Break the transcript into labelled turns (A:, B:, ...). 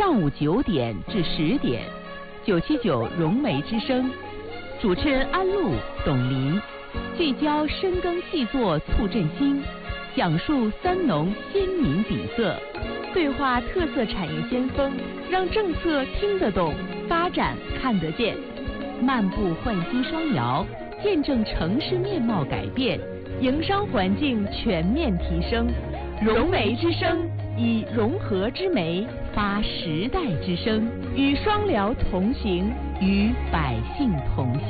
A: 上午9点至10点，979融媒之声，主持人安陆、董林，聚焦深耕细作促振兴，讲述三农先民底色，对话特色产业先锋，让政策听得懂，发展看得见，漫步焕新双摇，见证城市面貌改变，营商环境全面提升。融媒之声，以融合之媒发时代之声，与双辽同行，与百姓同